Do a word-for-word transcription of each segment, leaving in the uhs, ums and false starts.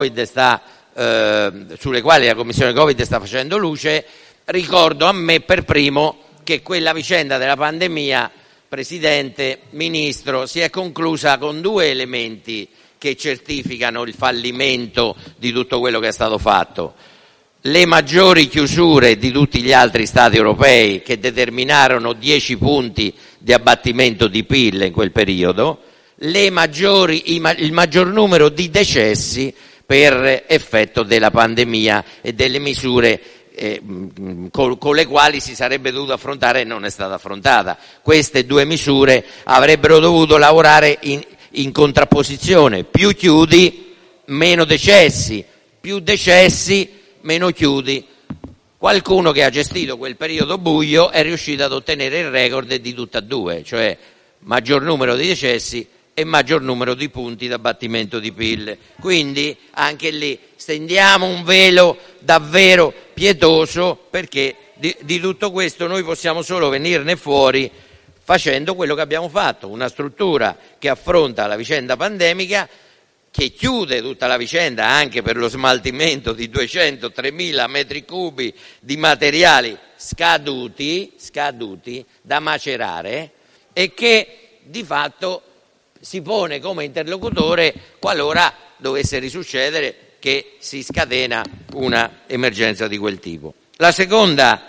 sta, eh, sulle quali la Commissione Covid sta facendo luce, ricordo a me per primo che quella vicenda della pandemia, Presidente, Ministro, si è conclusa con due elementi che certificano il fallimento di tutto quello che è stato fatto. Le maggiori chiusure di tutti gli altri Stati europei, che determinarono dieci punti di abbattimento di P I L in quel periodo, le maggiori, il maggior numero di decessi per effetto della pandemia e delle misure eh, con, con le quali si sarebbe dovuto affrontare e non è stata affrontata. Queste due misure avrebbero dovuto lavorare in, in contrapposizione: più chiudi, meno decessi, più decessi, meno chiudi. Qualcuno che ha gestito quel periodo buio è riuscito ad ottenere il record di tutte e due, cioè maggior numero di decessi e maggior numero di punti d'abbattimento di P I L. Quindi anche lì stendiamo un velo davvero pietoso, perché di, di tutto questo noi possiamo solo venirne fuori facendo quello che abbiamo fatto: una struttura che affronta la vicenda pandemica, che chiude tutta la vicenda anche per lo smaltimento di duecentotremila metri cubi di materiali scaduti, scaduti da macerare, e che di fatto si pone come interlocutore qualora dovesse risuccedere che si scatena una emergenza di quel tipo. La seconda,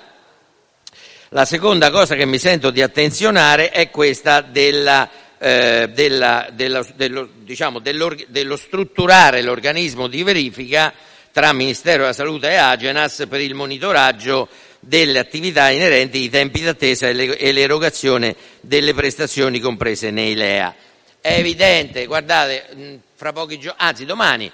la seconda cosa che mi sento di attenzionare è questa della, eh, della, della, dello, diciamo, dello, dello strutturare l'organismo di verifica tra Ministero della Salute e Agenas per il monitoraggio delle attività inerenti ai tempi d'attesa e l'erogazione delle prestazioni comprese nei L E A. È evidente, guardate, fra pochi giorni, anzi domani,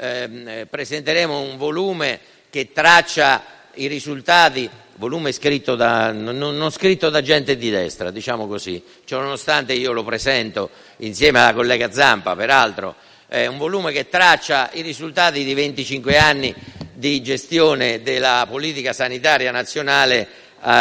eh, presenteremo un volume che traccia i risultati, volume scritto da, non, non scritto da gente di destra, diciamo così, cioè, nonostante io lo presento insieme alla collega Zampa, peraltro, è un volume che traccia i risultati di venticinque anni di gestione della politica sanitaria nazionale eh,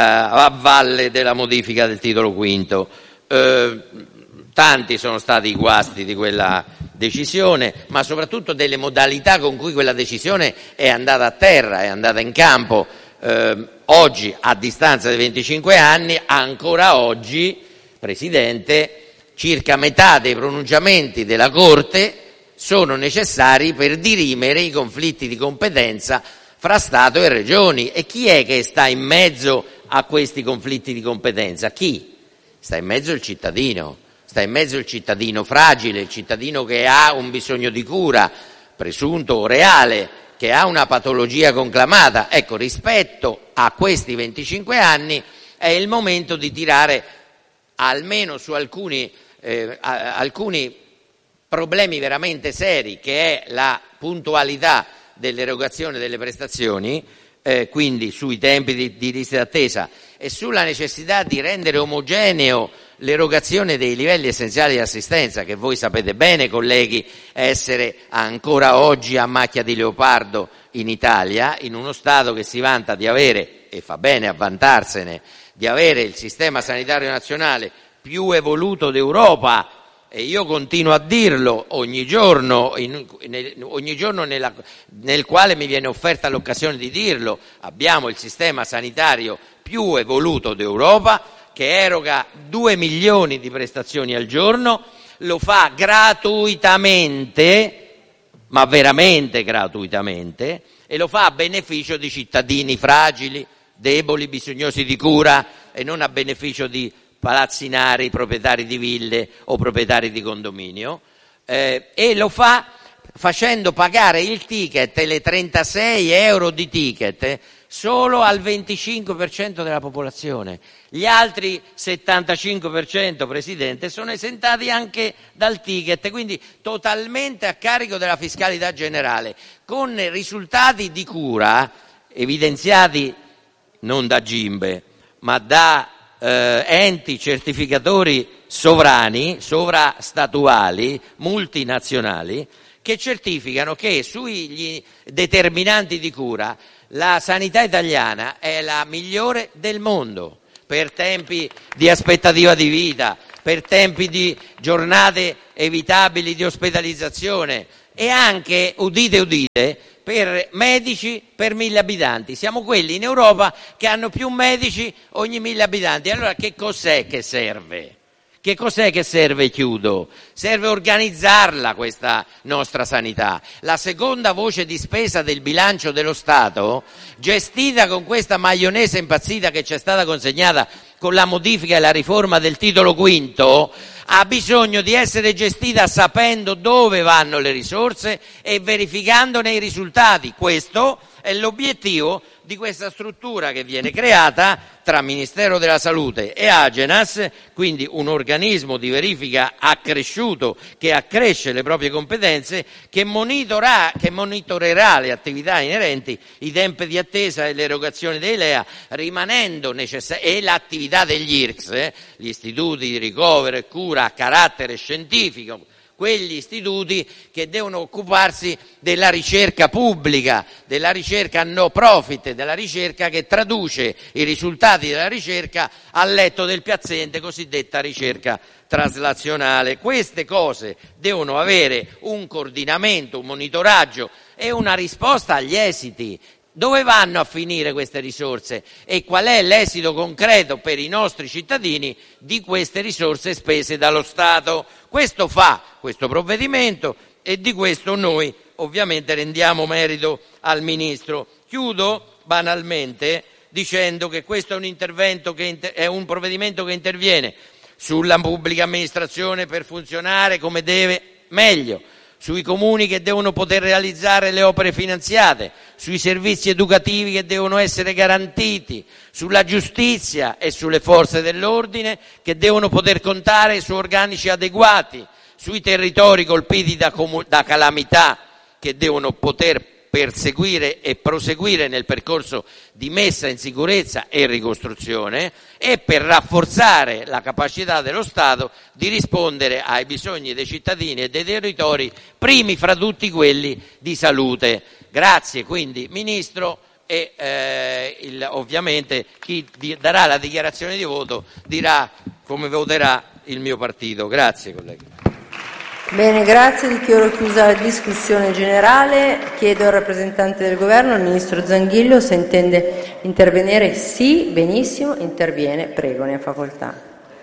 a valle della modifica del titolo quinto. Eh, Tanti sono stati i guasti di quella decisione, ma soprattutto delle modalità con cui quella decisione è andata a terra, è andata in campo. Eh, oggi, a distanza di venticinque anni, ancora oggi, Presidente, circa metà dei pronunciamenti della Corte sono necessari per dirimere i conflitti di competenza fra Stato e Regioni. E chi è che sta in mezzo a questi conflitti di competenza? Chi? Sta in mezzo il cittadino. Sta in mezzo il cittadino fragile, il cittadino che ha un bisogno di cura, presunto o reale, che ha una patologia conclamata. Ecco, rispetto a questi venticinque anni è il momento di tirare almeno su alcuni, eh, alcuni problemi veramente seri, che è la puntualità dell'erogazione delle prestazioni, eh, quindi sui tempi di, di liste d'attesa e sulla necessità di rendere omogeneo l'erogazione dei livelli essenziali di assistenza, che voi sapete bene, colleghi, essere ancora oggi a macchia di leopardo in Italia, in uno Stato che si vanta di avere, e fa bene a vantarsene, di avere il sistema sanitario nazionale più evoluto d'Europa. E io continuo a dirlo ogni giorno, in, nel, ogni giorno nella, nel quale mi viene offerta l'occasione di dirlo: abbiamo il sistema sanitario più evoluto d'Europa, che eroga due milioni di prestazioni al giorno, lo fa gratuitamente, ma veramente gratuitamente, e lo fa a beneficio di cittadini fragili, deboli, bisognosi di cura, e non a beneficio di palazzinari, proprietari di ville o proprietari di condominio, eh, e lo fa facendo pagare il ticket e le trentasei euro di ticket eh, solo al venticinque per cento della popolazione. Gli altri settantacinque per cento, Presidente, sono esentati anche dal ticket, quindi totalmente a carico della fiscalità generale, con risultati di cura evidenziati non da Gimbe, ma da eh, enti certificatori sovrani, sovrastatuali, multinazionali, che certificano che sugli determinanti di cura la sanità italiana è la migliore del mondo, per tempi di aspettativa di vita, per tempi di giornate evitabili di ospedalizzazione e anche, udite udite, per medici per mille abitanti. Siamo quelli in Europa che hanno più medici ogni mille abitanti. Allora che cos'è che serve? Che cos'è che serve? Chiudo. Serve organizzarla questa nostra sanità. La seconda voce di spesa del bilancio dello Stato, gestita con questa maionese impazzita che ci è stata consegnata con la modifica e la riforma del titolo quinto, ha bisogno di essere gestita sapendo dove vanno le risorse e verificandone i risultati. Questo è l'obiettivo di questa struttura che viene creata tra Ministero della Salute e Agenas, quindi un organismo di verifica accresciuto che accresce le proprie competenze, che, monitora, che monitorerà le attività inerenti, i tempi di attesa e l'erogazione dei L E A, rimanendo necessaria, e l'attività degli I R C S, eh, gli istituti di ricovero e cura a carattere scientifico, quegli istituti che devono occuparsi della ricerca pubblica, della ricerca no profit, della ricerca che traduce i risultati della ricerca al letto del paziente, cosiddetta ricerca traslazionale. Queste cose devono avere un coordinamento, un monitoraggio e una risposta agli esiti. Dove vanno a finire queste risorse e qual è l'esito concreto per i nostri cittadini di queste risorse spese dallo Stato? Questo fa questo provvedimento e di questo noi ovviamente rendiamo merito al Ministro. Chiudo banalmente dicendo che questo è un intervento che inter- è un provvedimento che interviene sulla pubblica amministrazione per funzionare come deve meglio, sui comuni che devono poter realizzare le opere finanziate, sui servizi educativi che devono essere garantiti, sulla giustizia e sulle forze dell'ordine che devono poter contare su organici adeguati, sui territori colpiti da, comu- da calamità che devono poter perseguire e proseguire nel percorso di messa in sicurezza e ricostruzione, e per rafforzare la capacità dello Stato di rispondere ai bisogni dei cittadini e dei territori, primi fra tutti quelli di salute. Grazie quindi Ministro, e eh, il, ovviamente chi di, darà la dichiarazione di voto dirà come voterà il mio partito. Grazie colleghi. Bene, grazie. Dichiaro chiusa la discussione generale. Chiedo al rappresentante del Governo, il Ministro Zangrillo, se intende intervenire. Sì, benissimo, interviene. Prego, ne ha facoltà.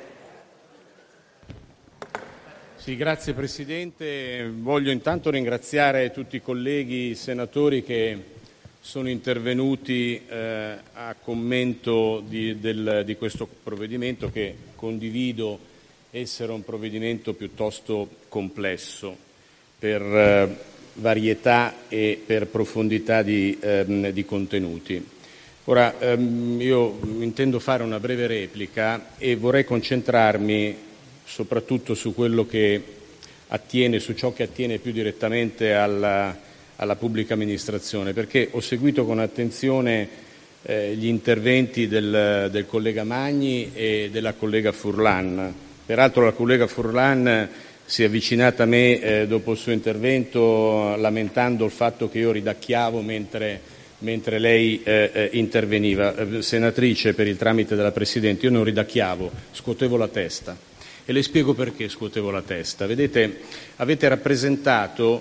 Sì, grazie Presidente. Voglio intanto ringraziare tutti i colleghi senatori che sono intervenuti eh, a commento di, del, di questo provvedimento, che condivido essere un provvedimento piuttosto complesso per eh, varietà e per profondità di, ehm, di contenuti. Ora, ehm, io intendo fare una breve replica e vorrei concentrarmi soprattutto su quello che attiene, su ciò che attiene più direttamente alla, alla pubblica amministrazione, perché ho seguito con attenzione eh, gli interventi del, del collega Magni e della collega Furlan. Peraltro la collega Furlan si è avvicinata a me eh, dopo il suo intervento lamentando il fatto che io ridacchiavo mentre, mentre lei eh, eh, interveniva. Eh, senatrice, per il tramite della Presidente, io non ridacchiavo, scuotevo la testa. E le spiego perché scuotevo la testa. Vedete, avete rappresentato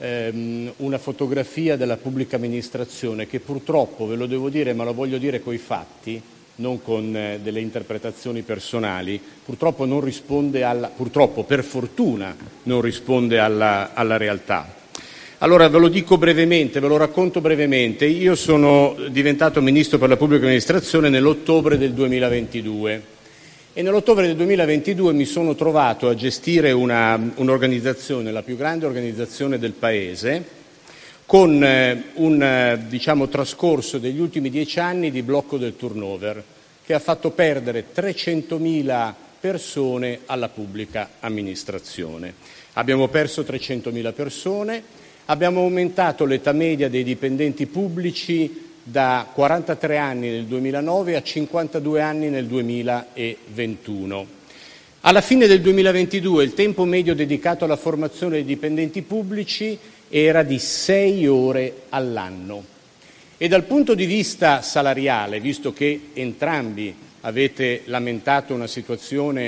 ehm, una fotografia della pubblica amministrazione che purtroppo, ve lo devo dire, ma lo voglio dire coi fatti, non con eh, delle interpretazioni personali, purtroppo non risponde alla, purtroppo per fortuna non risponde alla, alla realtà. Allora ve lo dico brevemente, ve lo racconto brevemente. Io sono diventato Ministro per la Pubblica Amministrazione nell'ottobre del duemilaventidue e nell'ottobre del duemilaventidue mi sono trovato a gestire una, un'organizzazione, la più grande organizzazione del Paese, con eh, un eh, diciamo, trascorso degli ultimi dieci anni di blocco del turnover, che ha fatto perdere trecentomila persone alla pubblica amministrazione. Abbiamo perso trecentomila persone, abbiamo aumentato l'età media dei dipendenti pubblici da quarantatré anni nel duemilanove a cinquantadue anni nel duemilaventuno. Alla fine del duemilaventidue il tempo medio dedicato alla formazione dei dipendenti pubblici era di sei ore all'anno. E dal punto di vista salariale, visto che entrambi avete lamentato una situazione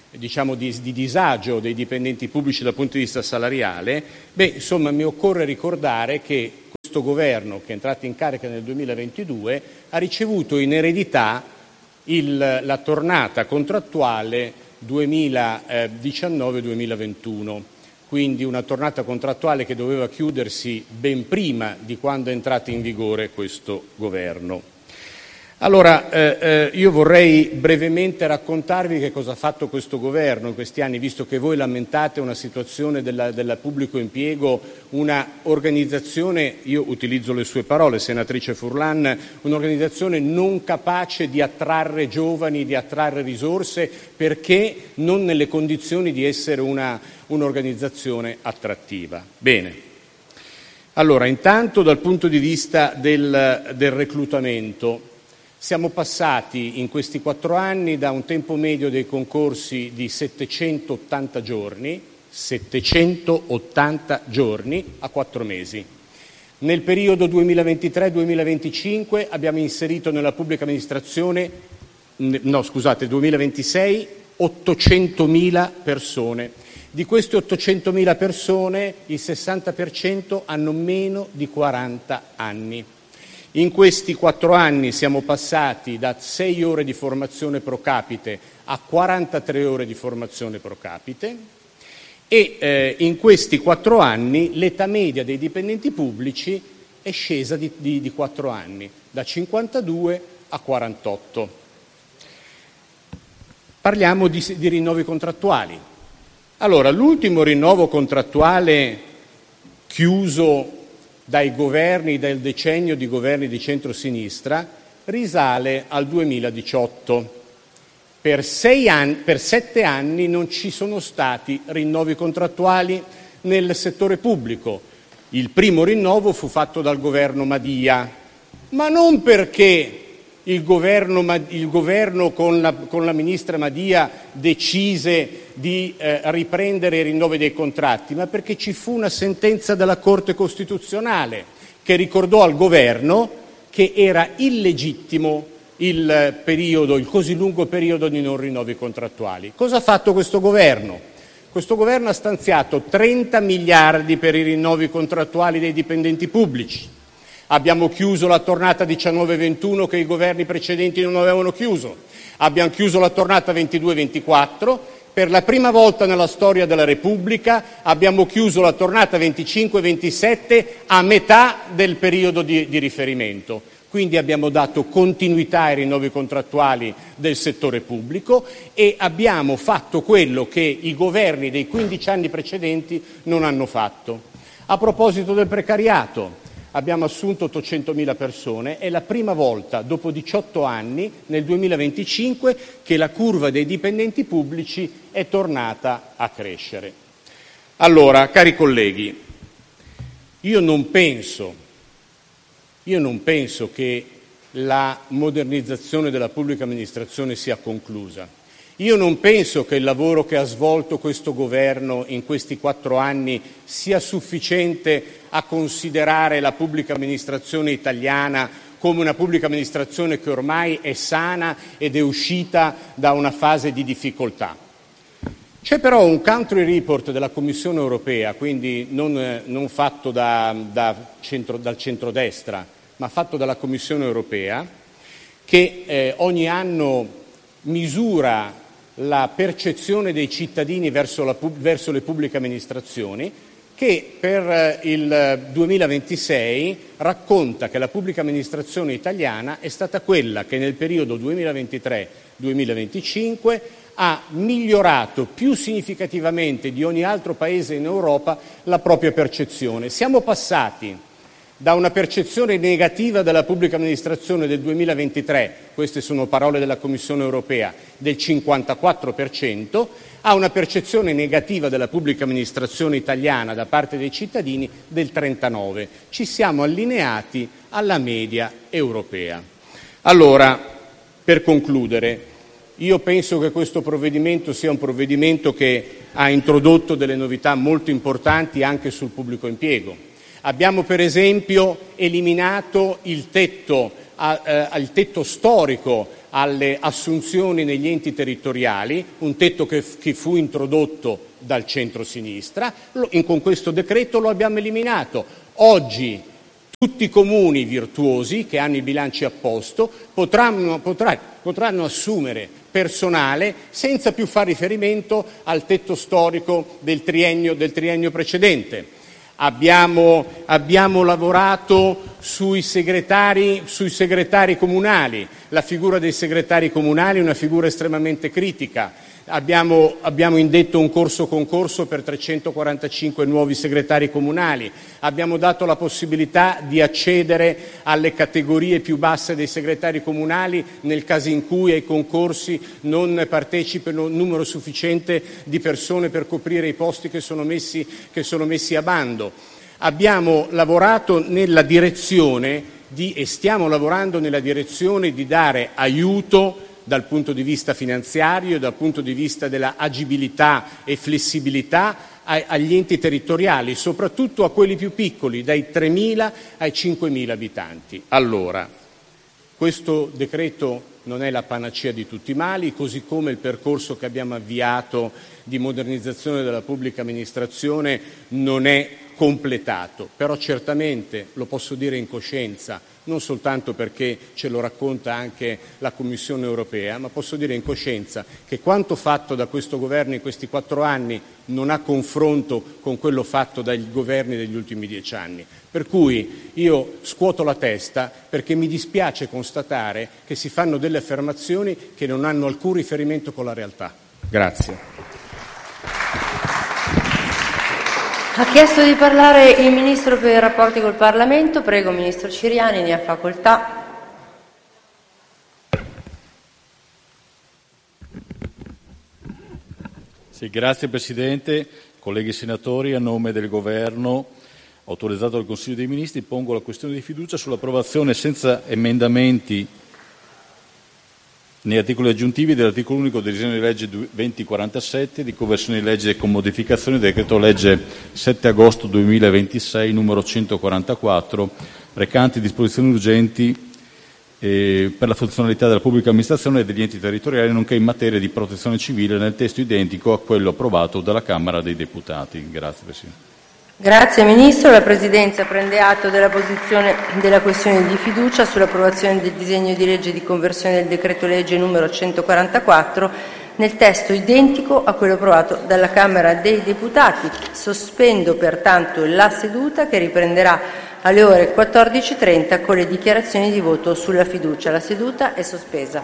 diciamo di, di disagio dei dipendenti pubblici dal punto di vista salariale, beh, insomma, mi occorre ricordare che questo governo, che è entrato in carica nel duemilaventidue, ha ricevuto in eredità il, la tornata contrattuale duemiladiciannove duemilaventuno, quindi una tornata contrattuale che doveva chiudersi ben prima di quando è entrato in vigore questo governo. Allora, eh, eh, io vorrei brevemente raccontarvi che cosa ha fatto questo governo in questi anni, visto che voi lamentate una situazione del della pubblico impiego, una organizzazione, io utilizzo le sue parole, senatrice Furlan, un'organizzazione non capace di attrarre giovani, di attrarre risorse, perché non nelle condizioni di essere una, un'organizzazione attrattiva. Bene. Allora, intanto dal punto di vista del, del reclutamento, siamo passati in questi quattro anni da un tempo medio dei concorsi di settecentottanta giorni, settecentottanta giorni a quattro mesi. Nel periodo duemilaventitré duemilaventicinque abbiamo inserito nella pubblica amministrazione, no scusate, duemilaventisei, ottocentomila persone. Di queste ottocentomila persone il sessanta per cento hanno meno di quaranta anni. In questi quattro anni siamo passati da sei ore di formazione pro capite a quarantatré ore di formazione pro capite e eh, in questi quattro anni l'età media dei dipendenti pubblici è scesa di, di, di quattro anni, da cinquantadue a quarantotto. Parliamo di, di rinnovi contrattuali. Allora, l'ultimo rinnovo contrattuale chiuso dai governi, dal decennio di governi di centrosinistra, risale al duemiladiciotto. Per, sei anni, per sette anni non ci sono stati rinnovi contrattuali nel settore pubblico. Il primo rinnovo fu fatto dal governo Madia, ma non perché il governo, il governo con, la, con la ministra Madia decise di eh, riprendere i rinnovi dei contratti, ma perché ci fu una sentenza della Corte Costituzionale che ricordò al governo che era illegittimo il periodo, il così lungo periodo di non rinnovi contrattuali. Cosa ha fatto questo governo? Questo governo ha stanziato trenta miliardi per i rinnovi contrattuali dei dipendenti pubblici. Abbiamo chiuso la tornata diciannove ventuno che i governi precedenti non avevano chiuso. Abbiamo chiuso la tornata ventidue ventiquattro. Per la prima volta nella storia della Repubblica abbiamo chiuso la tornata venticinque ventisette a metà del periodo di, di riferimento. Quindi abbiamo dato continuità ai rinnovi contrattuali del settore pubblico e abbiamo fatto quello che i governi dei quindici anni precedenti non hanno fatto. A proposito del precariato, abbiamo assunto ottocentomila persone, è la prima volta dopo diciotto anni, nel duemilaventicinque, che la curva dei dipendenti pubblici è tornata a crescere. Allora, cari colleghi, io non penso, io non penso che la modernizzazione della pubblica amministrazione sia conclusa. Io non penso che il lavoro che ha svolto questo governo in questi quattro anni sia sufficiente a considerare la pubblica amministrazione italiana come una pubblica amministrazione che ormai è sana ed è uscita da una fase di difficoltà. C'è però un country report della Commissione europea, quindi non, non fatto da, da centro, dal centrodestra, ma fatto dalla Commissione europea, che eh, ogni anno misura la percezione dei cittadini verso, la, verso le pubbliche amministrazioni, che per il duemilaventisei racconta che la pubblica amministrazione italiana è stata quella che nel periodo duemilaventitré duemilaventicinque ha migliorato più significativamente di ogni altro paese in Europa la propria percezione. Siamo passati da una percezione negativa della pubblica amministrazione del duemilaventitré, queste sono parole della Commissione europea, del cinquantaquattro per cento, a una percezione negativa della pubblica amministrazione italiana da parte dei cittadini del trentanove per cento. Ci siamo allineati alla media europea. Allora, per concludere, io penso che questo provvedimento sia un provvedimento che ha introdotto delle novità molto importanti anche sul pubblico impiego. Abbiamo per esempio eliminato il tetto a, eh, al tetto storico alle assunzioni negli enti territoriali, un tetto che, che fu introdotto dal centro-sinistra. In, con questo decreto lo abbiamo eliminato. Oggi tutti i comuni virtuosi che hanno i bilanci a posto potranno, potranno, potranno assumere personale senza più fare riferimento al tetto storico del triennio, del triennio precedente. Abbiamo, abbiamo lavorato sui segretari, sui segretari comunali. La figura dei segretari comunali è una figura estremamente critica. Abbiamo, abbiamo indetto un corso concorso per trecentoquarantacinque nuovi segretari comunali. Abbiamo dato la possibilità di accedere alle categorie più basse dei segretari comunali nel caso in cui ai concorsi non partecipino un numero sufficiente di persone per coprire i posti che sono messi, che sono messi a bando. Abbiamo lavorato nella direzione di, e stiamo lavorando nella direzione di dare aiuto dal punto di vista finanziario e dal punto di vista della agibilità e flessibilità agli enti territoriali, soprattutto a quelli più piccoli, dai tremila ai cinquemila abitanti. Allora, questo decreto non è la panacea di tutti i mali, così come il percorso che abbiamo avviato di modernizzazione della pubblica amministrazione non è completato, però certamente, lo posso dire in coscienza, non soltanto perché ce lo racconta anche la Commissione europea, ma posso dire in coscienza che quanto fatto da questo governo in questi quattro anni non ha confronto con quello fatto dai governi degli ultimi dieci anni. Per cui io scuoto la testa perché mi dispiace constatare che si fanno delle affermazioni che non hanno alcun riferimento con la realtà. Grazie. Ha chiesto di parlare il Ministro per i rapporti col Parlamento. Prego, Ministro Ciriani, ne ha facoltà. Sì, grazie Presidente. Colleghi senatori, a nome del Governo, autorizzato dal Consiglio dei Ministri, pongo la questione di fiducia sull'approvazione senza emendamenti né articoli aggiuntivi dell'articolo unico del disegno di legge duemilaquarantasette di conversione di legge con modificazioni del decreto legge sette agosto duemilaventisei numero centoquarantaquattro recante disposizioni urgenti eh, per la funzionalità della pubblica amministrazione e degli enti territoriali nonché in materia di protezione civile nel testo identico a quello approvato dalla Camera dei Deputati. Grazie Presidente. Grazie Ministro. La Presidenza prende atto della posizione della questione di fiducia sull'approvazione del disegno di legge di conversione del decreto legge numero centoquarantaquattro nel testo identico a quello approvato dalla Camera dei Deputati. Sospendo pertanto la seduta che riprenderà alle ore quattordici e trenta con le dichiarazioni di voto sulla fiducia. La seduta è sospesa.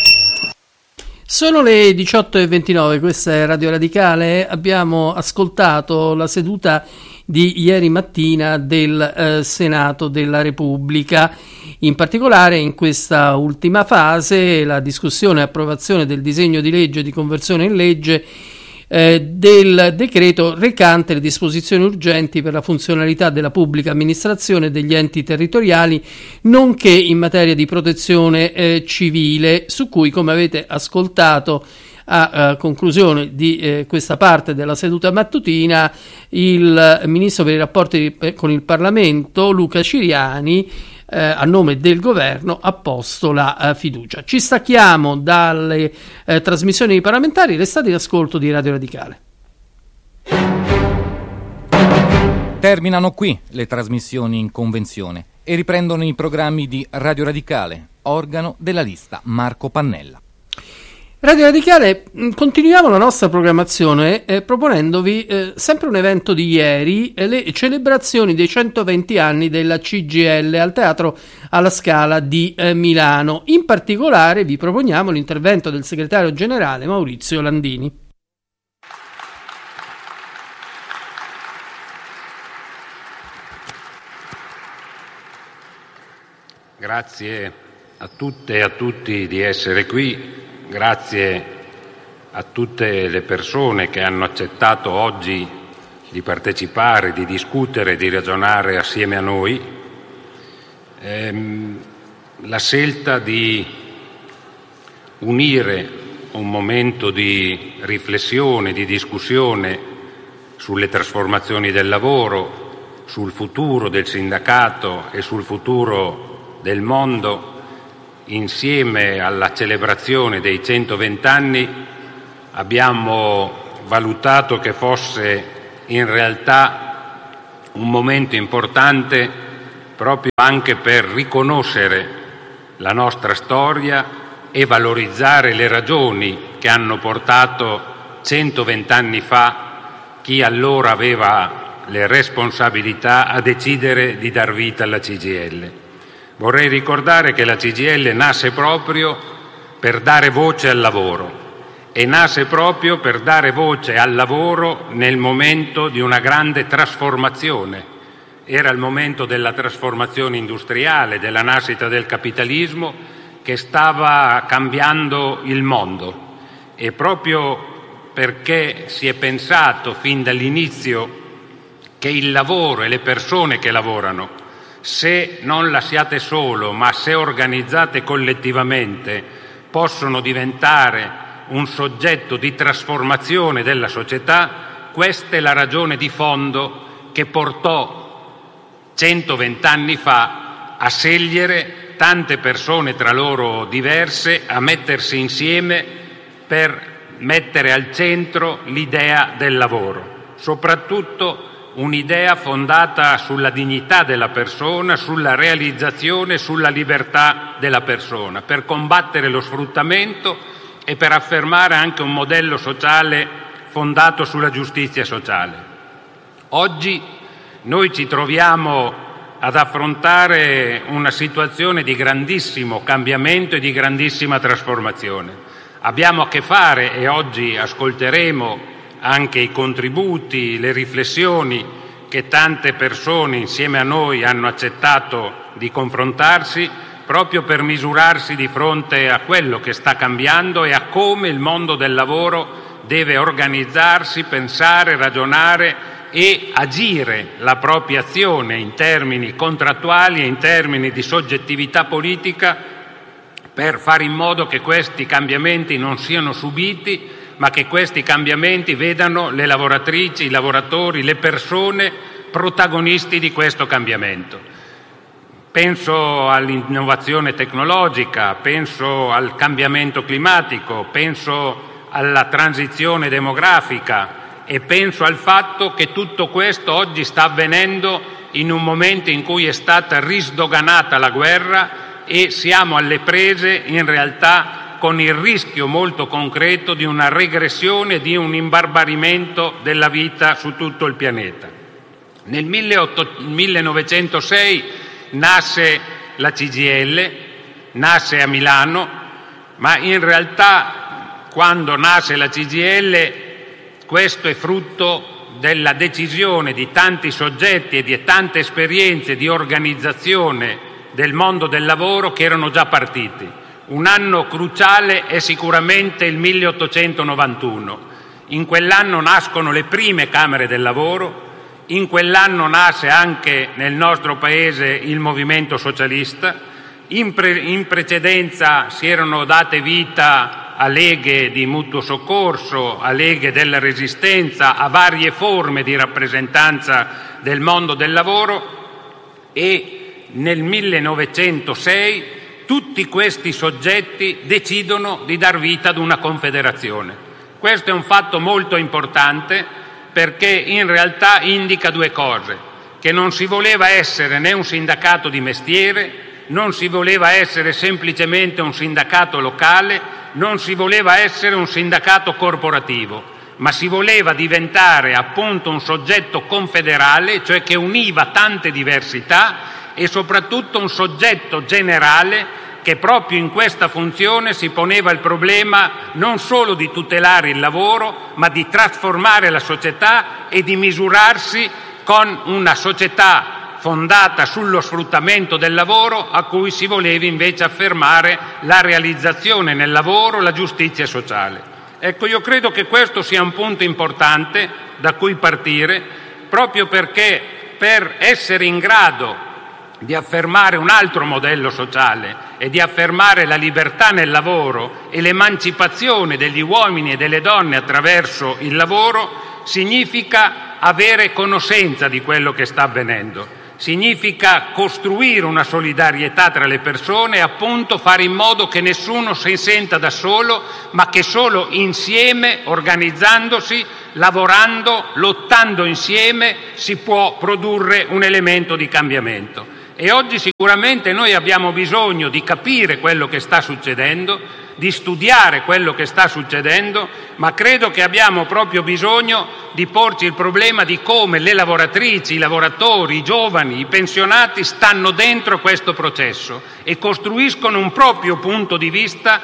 Sono le diciotto e ventinove, questa è Radio Radicale. Abbiamo ascoltato la seduta di ieri mattina del eh, Senato della Repubblica. In particolare in questa ultima fase la discussione e approvazione del disegno di legge di conversione in legge eh, del decreto recante le disposizioni urgenti per la funzionalità della pubblica amministrazione e degli enti territoriali nonché in materia di protezione eh, civile, su cui, come avete ascoltato a, a conclusione di eh, questa parte della seduta mattutina, il Ministro per i rapporti con il Parlamento Luca Ciriani eh, a nome del Governo ha posto la uh, fiducia. Ci stacchiamo dalle eh, trasmissioni parlamentari, restate in ascolto di Radio Radicale. Terminano qui le trasmissioni in convenzione e riprendono i programmi di Radio Radicale, organo della lista Marco Pannella. Radio Radicale, continuiamo la nostra programmazione eh, proponendovi eh, sempre un evento di ieri, eh, le celebrazioni dei centoventi anni della C G I L al Teatro alla Scala di eh, Milano. In particolare vi proponiamo l'intervento del segretario generale Maurizio Landini. Grazie a tutte e a tutti di essere qui. Grazie a tutte le persone che hanno accettato oggi di partecipare, di discutere, di ragionare assieme a noi. Ehm, la scelta di unire un momento di riflessione, di discussione sulle trasformazioni del lavoro, sul futuro del sindacato e sul futuro del mondo insieme alla celebrazione dei centoventi anni, abbiamo valutato che fosse in realtà un momento importante proprio anche per riconoscere la nostra storia e valorizzare le ragioni che hanno portato centoventi anni fa chi allora aveva le responsabilità a decidere di dar vita alla C G I L. Vorrei ricordare che la C G I L nasce proprio per dare voce al lavoro e nasce proprio per dare voce al lavoro nel momento di una grande trasformazione. Era il momento della trasformazione industriale, della nascita del capitalismo che stava cambiando il mondo, e proprio perché si è pensato fin dall'inizio che il lavoro e le persone che lavorano, se non lasciate solo, ma se organizzate collettivamente, possono diventare un soggetto di trasformazione della società. Questa è la ragione di fondo che portò centoventi anni fa a scegliere tante persone tra loro diverse, a mettersi insieme per mettere al centro l'idea del lavoro, soprattutto un'idea fondata sulla dignità della persona, sulla realizzazione, sulla libertà della persona, per combattere lo sfruttamento e per affermare anche un modello sociale fondato sulla giustizia sociale. Oggi noi ci troviamo ad affrontare una situazione di grandissimo cambiamento e di grandissima trasformazione. Abbiamo a che fare, e oggi ascolteremo anche i contributi, le riflessioni che tante persone insieme a noi hanno accettato di confrontarsi, proprio per misurarsi di fronte a quello che sta cambiando e a come il mondo del lavoro deve organizzarsi, pensare, ragionare e agire la propria azione in termini contrattuali e in termini di soggettività politica, per fare in modo che questi cambiamenti non siano subiti, ma che questi cambiamenti vedano le lavoratrici, i lavoratori, le persone protagonisti di questo cambiamento. Penso all'innovazione tecnologica, penso al cambiamento climatico, penso alla transizione demografica e penso al fatto che tutto questo oggi sta avvenendo in un momento in cui è stata risdoganata la guerra e siamo alle prese in realtà con il rischio molto concreto di una regressione, di un imbarbarimento della vita su tutto il pianeta. Nel millenovecentosei nasce la C G I L, nasce a Milano, ma in realtà quando nasce la C G I L questo è frutto della decisione di tanti soggetti e di tante esperienze di organizzazione del mondo del lavoro che erano già partiti. Un anno cruciale è sicuramente il milleottocentonovantuno. In quell'anno nascono le prime Camere del Lavoro, in quell'anno nasce anche nel nostro Paese il Movimento Socialista, in, pre- in precedenza si erano date vita a leghe di mutuo soccorso, a leghe della Resistenza, a varie forme di rappresentanza del mondo del lavoro, e nel millenovecentosei tutti questi soggetti decidono di dar vita ad una confederazione. Questo è un fatto molto importante perché in realtà indica due cose: che non si voleva essere né un sindacato di mestiere, non si voleva essere semplicemente un sindacato locale, non si voleva essere un sindacato corporativo, ma si voleva diventare appunto un soggetto confederale, cioè che univa tante diversità, e soprattutto un soggetto generale che proprio in questa funzione si poneva il problema non solo di tutelare il lavoro, ma di trasformare la società e di misurarsi con una società fondata sullo sfruttamento del lavoro, a cui si voleva invece affermare la realizzazione nel lavoro, la giustizia sociale. Ecco, io credo che questo sia un punto importante da cui partire, proprio perché per essere in grado di affermare un altro modello sociale e di affermare la libertà nel lavoro e l'emancipazione degli uomini e delle donne attraverso il lavoro, significa avere conoscenza di quello che sta avvenendo. significa costruire una solidarietà tra le persone e appunto fare in modo che nessuno si senta da solo, ma che solo insieme, organizzandosi, lavorando, lottando insieme, si può produrre un elemento di cambiamento. E oggi sicuramente noi abbiamo bisogno di capire quello che sta succedendo, di studiare quello che sta succedendo, ma credo che abbiamo proprio bisogno di porci il problema di come le lavoratrici, i lavoratori, i giovani, i pensionati stanno dentro questo processo e costruiscono un proprio punto di vista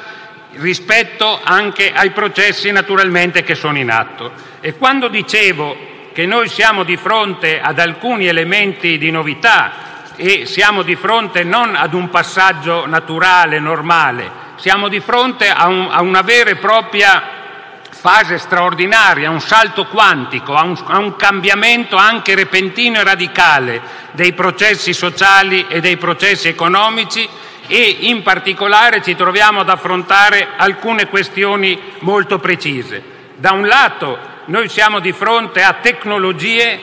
rispetto anche ai processi naturalmente che sono in atto. E quando dicevo che noi siamo di fronte ad alcuni elementi di novità e siamo di fronte non ad un passaggio naturale, normale, siamo di fronte a, un, a una vera e propria fase straordinaria, a un salto quantico, a un, a un cambiamento anche repentino e radicale dei processi sociali e dei processi economici, e in particolare ci troviamo ad affrontare alcune questioni molto precise. Da un lato noi siamo di fronte a tecnologie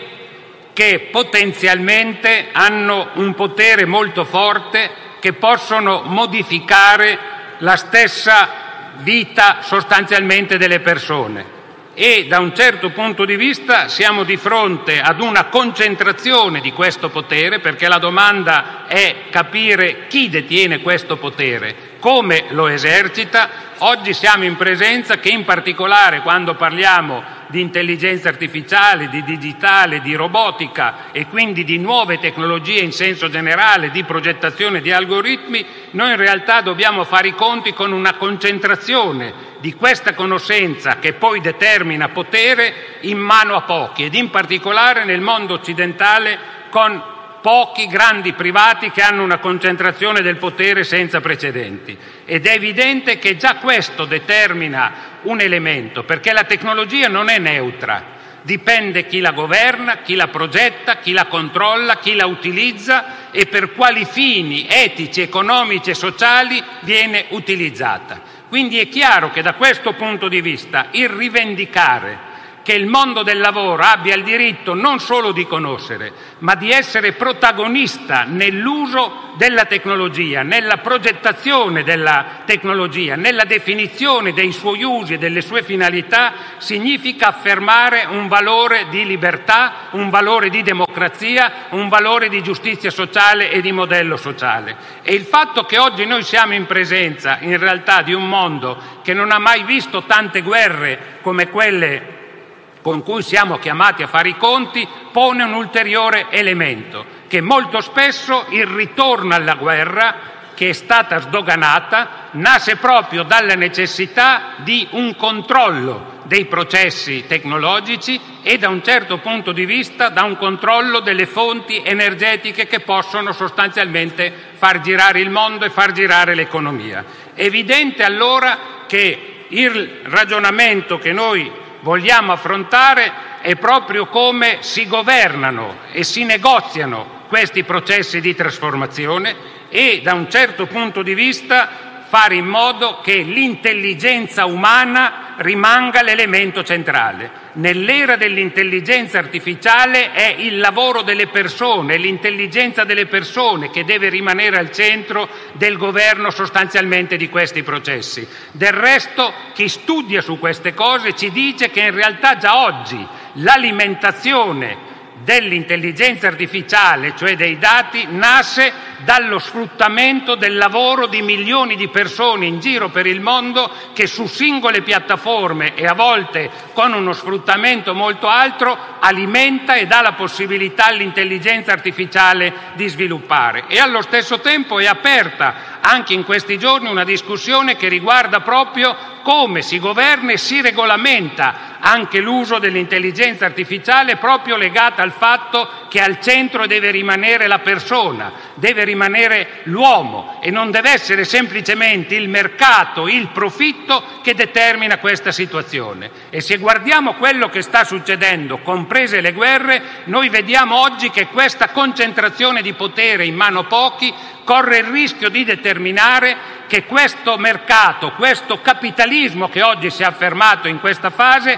che potenzialmente hanno un potere molto forte, che possono modificare la stessa vita sostanzialmente delle persone, e da un certo punto di vista siamo di fronte ad una concentrazione di questo potere, perché la domanda è capire chi detiene questo potere, come lo esercita. Oggi siamo in presenza che, in particolare quando parliamo di intelligenza artificiale, di digitale, di robotica e quindi di nuove tecnologie in senso generale, di progettazione di algoritmi, noi in realtà dobbiamo fare i conti con una concentrazione di questa conoscenza che poi determina potere in mano a pochi, ed in particolare nel mondo occidentale con pochi grandi privati che hanno una concentrazione del potere senza precedenti. Ed è evidente che già questo determina un elemento, perché la tecnologia non è neutra, dipende chi la governa, chi la progetta, chi la controlla, chi la utilizza e per quali fini etici, economici e sociali viene utilizzata. Quindi è chiaro che da questo punto di vista il rivendicare che il mondo del lavoro abbia il diritto non solo di conoscere, ma di essere protagonista nell'uso della tecnologia, nella progettazione della tecnologia, nella definizione dei suoi usi e delle sue finalità, significa affermare un valore di libertà, un valore di democrazia, un valore di giustizia sociale e di modello sociale. E il fatto che oggi noi siamo in presenza in realtà di un mondo che non ha mai visto tante guerre come quelle con cui siamo chiamati a fare i conti, pone un ulteriore elemento, che molto spesso il ritorno alla guerra, che è stata sdoganata, nasce proprio dalla necessità di un controllo dei processi tecnologici e, da un certo punto di vista, da un controllo delle fonti energetiche che possono sostanzialmente far girare il mondo e far girare l'economia. È evidente allora che il ragionamento che noi vogliamo affrontare è proprio come si governano e si negoziano questi processi di trasformazione e, da un certo punto di vista, fare in modo che l'intelligenza umana rimanga l'elemento centrale. Nell'era dell'intelligenza artificiale è il lavoro delle persone, è l'intelligenza delle persone che deve rimanere al centro del governo sostanzialmente di questi processi. Del resto, chi studia su queste cose ci dice che in realtà già oggi l'alimentazione dell'intelligenza artificiale, cioè dei dati, nasce dallo sfruttamento del lavoro di milioni di persone in giro per il mondo che su singole piattaforme e a volte con uno sfruttamento molto alto alimenta e dà la possibilità all'intelligenza artificiale di sviluppare. E allo stesso tempo è aperta anche in questi giorni una discussione che riguarda proprio come si governa e si regolamenta anche l'uso dell'intelligenza artificiale, proprio legata al fatto che al centro deve rimanere la persona, deve rimanere l'uomo e non deve essere semplicemente il mercato, il profitto che determina questa situazione. E se guardiamo quello che sta succedendo, comprese le guerre, noi vediamo oggi che questa concentrazione di potere in mano a pochi corre il rischio di determinare che questo mercato, questo capitalismo che oggi si è affermato in questa fase,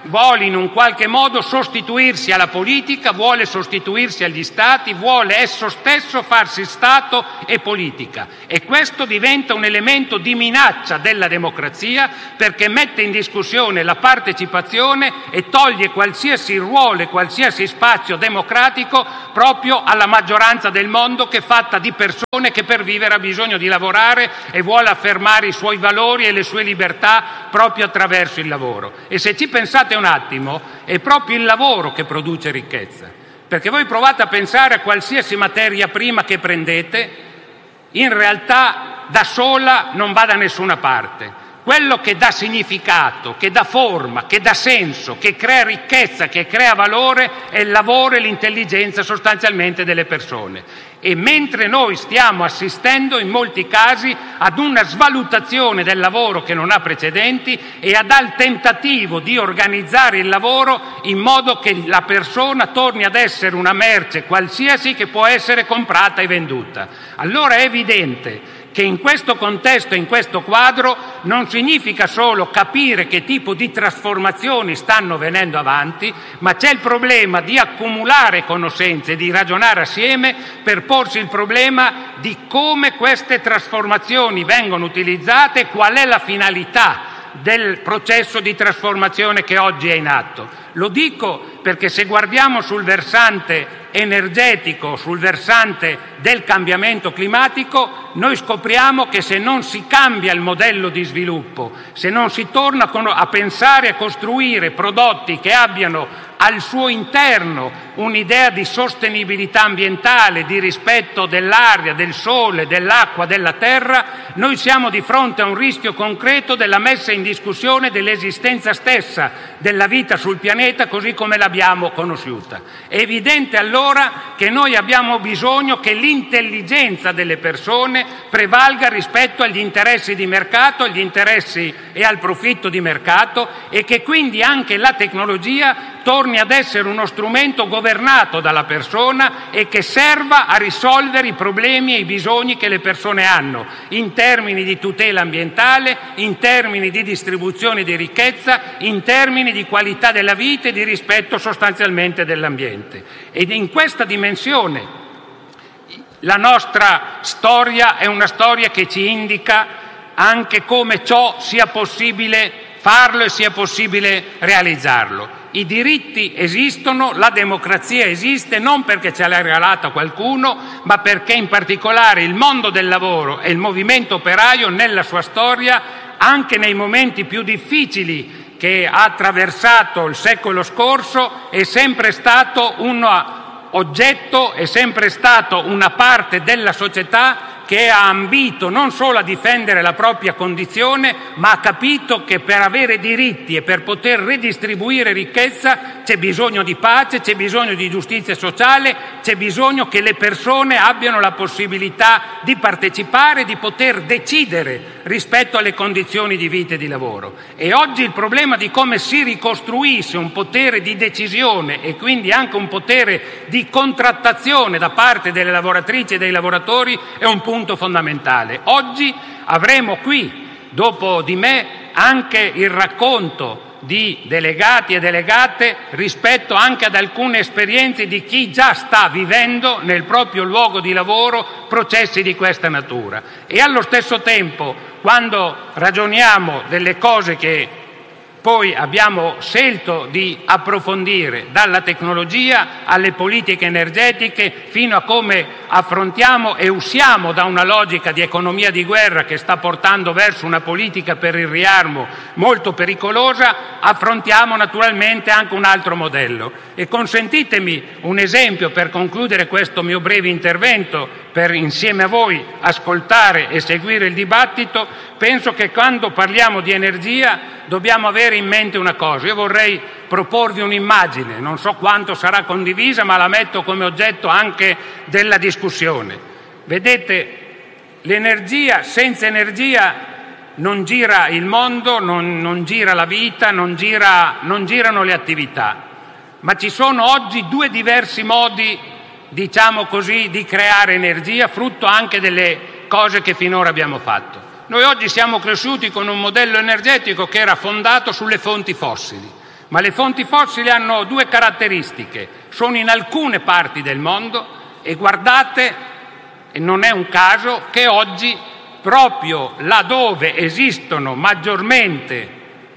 vuole in un qualche modo sostituirsi alla politica, vuole sostituirsi agli stati, vuole esso stesso farsi Stato e politica, e questo diventa un elemento di minaccia della democrazia, perché mette in discussione la partecipazione e toglie qualsiasi ruolo e qualsiasi spazio democratico proprio alla maggioranza del mondo, che è fatta di persone che per vivere ha bisogno di lavorare e vuole affermare i suoi valori e le sue libertà proprio attraverso il lavoro. E se ci pensate un attimo, è proprio il lavoro che produce ricchezza, perché voi provate a pensare a qualsiasi materia prima che prendete, in realtà da sola non va da nessuna parte. Quello che dà significato, che dà forma, che dà senso, che crea ricchezza, che crea valore è il lavoro e l'intelligenza sostanzialmente delle persone. E mentre noi stiamo assistendo in molti casi ad una svalutazione del lavoro che non ha precedenti e ad al tentativo di organizzare il lavoro in modo che la persona torni ad essere una merce qualsiasi che può essere comprata e venduta. Allora è evidente che in questo contesto, in questo quadro, non significa solo capire che tipo di trasformazioni stanno venendo avanti, ma c'è il problema di accumulare conoscenze, di ragionare assieme per porsi il problema di come queste trasformazioni vengono utilizzate e qual è la finalità del processo di trasformazione che oggi è in atto. Lo dico perché se guardiamo sul versante energetico, sul versante del cambiamento climatico, noi scopriamo che se non si cambia il modello di sviluppo, se non si torna a pensare e a costruire prodotti che abbiano al suo interno un'idea di sostenibilità ambientale, di rispetto dell'aria, del sole, dell'acqua, della terra, noi siamo di fronte a un rischio concreto della messa in discussione dell'esistenza stessa della vita sul pianeta così come l'abbiamo conosciuta. È evidente allora che noi abbiamo bisogno che l'intelligenza delle persone prevalga rispetto agli interessi di mercato, agli interessi e al profitto di mercato, e che quindi anche la tecnologia torni ad essere uno strumento governato dalla persona e che serva a risolvere i problemi e i bisogni che le persone hanno in termini di tutela ambientale, in termini di distribuzione di ricchezza, in termini di qualità della vita e di rispetto sostanzialmente dell'ambiente. Ed in questa dimensione la nostra storia è una storia che ci indica anche come ciò sia possibile farlo e sia possibile realizzarlo. I diritti esistono, la democrazia esiste non perché ce l'ha regalata qualcuno, ma perché in particolare il mondo del lavoro e il movimento operaio nella sua storia, anche nei momenti più difficili che ha attraversato il secolo scorso, è sempre stato un oggetto, è sempre stato una parte della società che ha ambito non solo a difendere la propria condizione, ma ha capito che per avere diritti e per poter redistribuire ricchezza c'è bisogno di pace, c'è bisogno di giustizia sociale, c'è bisogno che le persone abbiano la possibilità di partecipare, di poter decidere rispetto alle condizioni di vita e di lavoro. E oggi il problema di come si ricostruisce un potere di decisione e quindi anche un potere di contrattazione da parte delle lavoratrici e dei lavoratori è un punto fondamentale. Oggi avremo qui, dopo di me, anche il racconto di delegati e delegate rispetto anche ad alcune esperienze di chi già sta vivendo nel proprio luogo di lavoro processi di questa natura. E allo stesso tempo, quando ragioniamo delle cose che poi abbiamo scelto di approfondire, dalla tecnologia alle politiche energetiche fino a come affrontiamo e usciamo da una logica di economia di guerra che sta portando verso una politica per il riarmo molto pericolosa, affrontiamo naturalmente anche un altro modello. E consentitemi un esempio per concludere questo mio breve intervento, per insieme a voi ascoltare e seguire il dibattito. Penso che quando parliamo di energia dobbiamo avere in mente una cosa. Io vorrei proporvi un'immagine, non so quanto sarà condivisa, ma la metto come oggetto anche della discussione. Vedete, l'energia, senza energia non gira il mondo, non, non gira la vita, non, gira, non girano le attività. Ma ci sono oggi due diversi modi, diciamo così, di creare energia, frutto anche delle cose che finora abbiamo fatto. Noi oggi siamo cresciuti con un modello energetico che era fondato sulle fonti fossili. Ma le fonti fossili hanno due caratteristiche: sono in alcune parti del mondo e guardate, e non è un caso, che oggi proprio laddove esistono maggiormente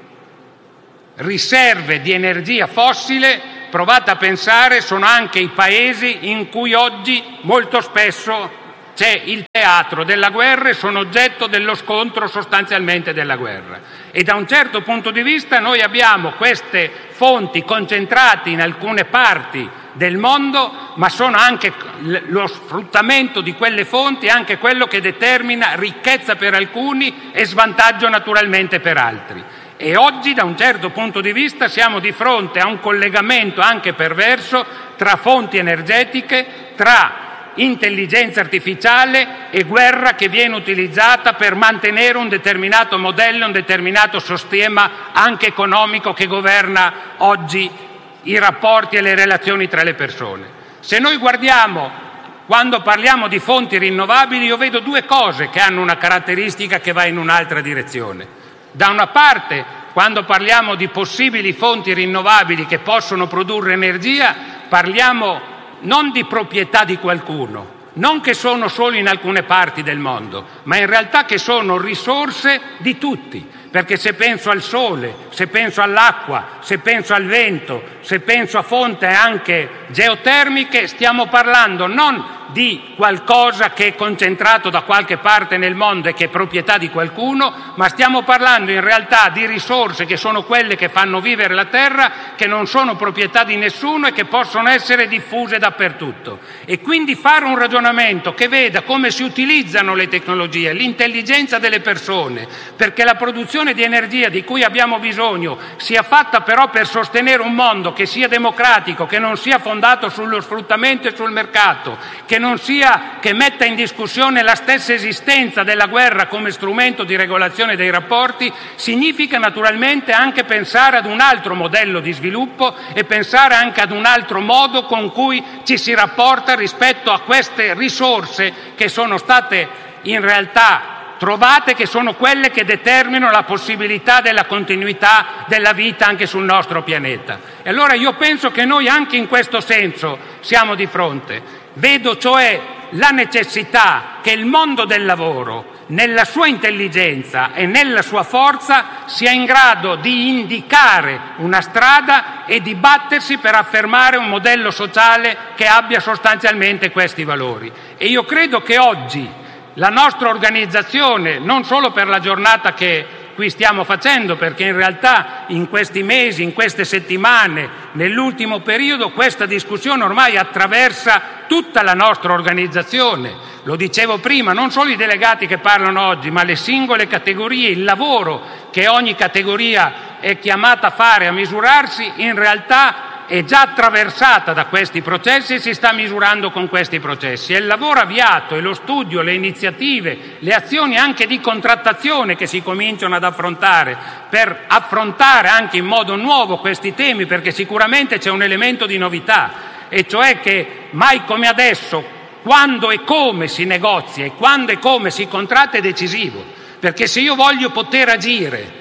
riserve di energia fossile, provate a pensare, sono anche i paesi in cui oggi molto spesso c'è il teatro della guerra e sono oggetto dello scontro sostanzialmente della guerra. E da un certo punto di vista noi abbiamo queste fonti concentrate in alcune parti del mondo, ma sono anche lo sfruttamento di quelle fonti è anche quello che determina ricchezza per alcuni e svantaggio naturalmente per altri. E oggi da un certo punto di vista siamo di fronte a un collegamento anche perverso tra fonti energetiche, tra intelligenza artificiale e guerra che viene utilizzata per mantenere un determinato modello, un determinato sistema anche economico che governa oggi i rapporti e le relazioni tra le persone. Se noi guardiamo, quando parliamo di fonti rinnovabili, io vedo due cose che hanno una caratteristica che va in un'altra direzione. Da una parte, quando parliamo di possibili fonti rinnovabili che possono produrre energia, parliamo non di proprietà di qualcuno, non che sono solo in alcune parti del mondo, ma in realtà che sono risorse di tutti. Perché se penso al sole, se penso all'acqua, se penso al vento, se penso a fonti anche geotermiche, stiamo parlando non di qualcosa che è concentrato da qualche parte nel mondo e che è proprietà di qualcuno, ma stiamo parlando in realtà di risorse che sono quelle che fanno vivere la terra, che non sono proprietà di nessuno e che possono essere diffuse dappertutto. E quindi fare un ragionamento che veda come si utilizzano le tecnologie, l'intelligenza delle persone, perché la produzione di energia di cui abbiamo bisogno sia fatta però per sostenere un mondo che sia democratico, che non sia fondato sullo sfruttamento e sul mercato, che non sia che metta in discussione la stessa esistenza della guerra come strumento di regolazione dei rapporti, significa naturalmente anche pensare ad un altro modello di sviluppo e pensare anche ad un altro modo con cui ci si rapporta rispetto a queste risorse che sono state in realtà trovate, che sono quelle che determinano la possibilità della continuità della vita anche sul nostro pianeta. E allora io penso che noi anche in questo senso siamo di fronte. Vedo cioè la necessità che il mondo del lavoro, nella sua intelligenza e nella sua forza, sia in grado di indicare una strada e di battersi per affermare un modello sociale che abbia sostanzialmente questi valori. E io credo che oggi la nostra organizzazione, non solo per la giornata che qui stiamo facendo, perché in realtà in questi mesi, in queste settimane, nell'ultimo periodo, questa discussione ormai attraversa tutta la nostra organizzazione. Lo dicevo prima, non solo i delegati che parlano oggi, ma le singole categorie, il lavoro che ogni categoria è chiamata a fare, a misurarsi, in realtà è già attraversata da questi processi e si sta misurando con questi processi. E il lavoro avviato e lo studio, le iniziative, le azioni anche di contrattazione che si cominciano ad affrontare per affrontare anche in modo nuovo questi temi, perché sicuramente c'è un elemento di novità, e cioè che mai come adesso quando e come si negozia e quando e come si contratta è decisivo, perché se io voglio poter agire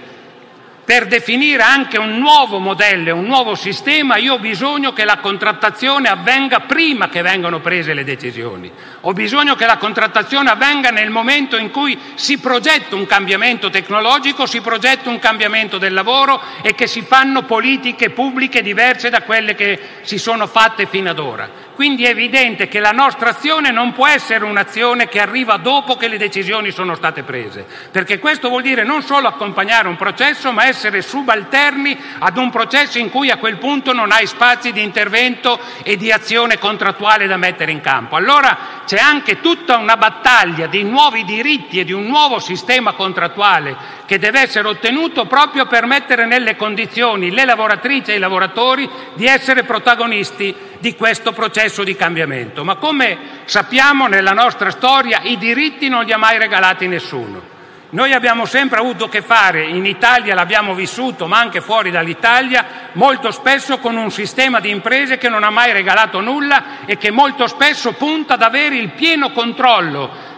per definire anche un nuovo modello, un nuovo sistema, io ho bisogno che la contrattazione avvenga prima che vengano prese le decisioni. Ho bisogno che la contrattazione avvenga nel momento in cui si progetta un cambiamento tecnologico, si progetta un cambiamento del lavoro e che si fanno politiche pubbliche diverse da quelle che si sono fatte fino ad ora. Quindi è evidente che la nostra azione non può essere un'azione che arriva dopo che le decisioni sono state prese, perché questo vuol dire non solo accompagnare un processo, ma essere subalterni ad un processo in cui a quel punto non hai spazi di intervento e di azione contrattuale da mettere in campo. Allora c'è anche tutta una battaglia di nuovi diritti e di un nuovo sistema contrattuale che deve essere ottenuto proprio per mettere nelle condizioni le lavoratrici e i lavoratori di essere protagonisti di questo processo di cambiamento. Ma come sappiamo, nella nostra storia i diritti non li ha mai regalati nessuno. Noi abbiamo sempre avuto a che fare, in Italia l'abbiamo vissuto, ma anche fuori dall'Italia, molto spesso con un sistema di imprese che non ha mai regalato nulla e che molto spesso punta ad avere il pieno controllo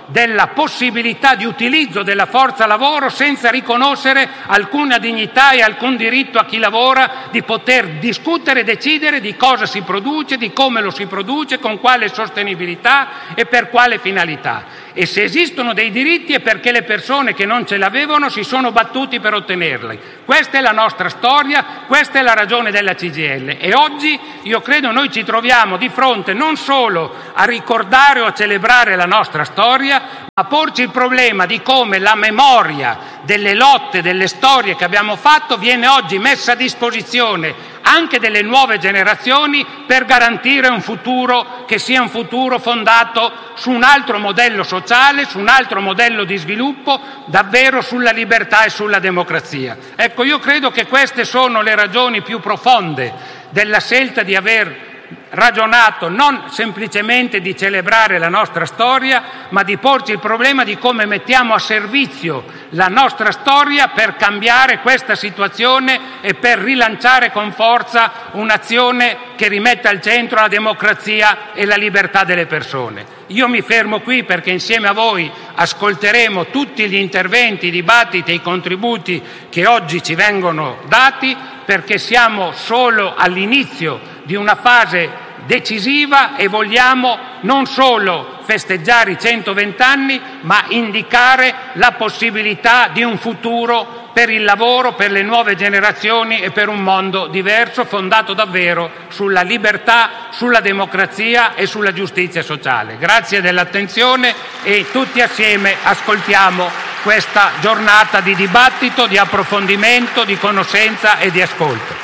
della possibilità di utilizzo della forza lavoro senza riconoscere alcuna dignità e alcun diritto a chi lavora di poter discutere e decidere di cosa si produce, di come lo si produce, con quale sostenibilità e per quale finalità. E se esistono dei diritti è perché le persone che non ce l'avevano si sono battuti per ottenerli. Questa è la nostra storia, questa è la ragione della C G I L, e oggi io credo noi ci troviamo di fronte non solo a ricordare o a celebrare la nostra storia, ma a porci il problema di come la memoria delle lotte, delle storie che abbiamo fatto viene oggi messa a disposizione anche delle nuove generazioni per garantire un futuro che sia un futuro fondato su un altro modello sociale, su un altro modello di sviluppo, davvero sulla libertà e sulla democrazia. Ecco, io credo che queste sono le ragioni più profonde della scelta di aver ragionato non semplicemente di celebrare la nostra storia, ma di porci il problema di come mettiamo a servizio la nostra storia per cambiare questa situazione e per rilanciare con forza un'azione che rimetta al centro la democrazia e la libertà delle persone. Io mi fermo qui perché insieme a voi ascolteremo tutti gli interventi, i dibattiti e i contributi che oggi ci vengono dati, perché siamo solo all'inizio di una fase decisiva e vogliamo non solo festeggiare i centoventi anni, ma indicare la possibilità di un futuro per il lavoro, per le nuove generazioni e per un mondo diverso, fondato davvero sulla libertà, sulla democrazia e sulla giustizia sociale. Grazie dell'attenzione e tutti assieme ascoltiamo questa giornata di dibattito, di approfondimento, di conoscenza e di ascolto.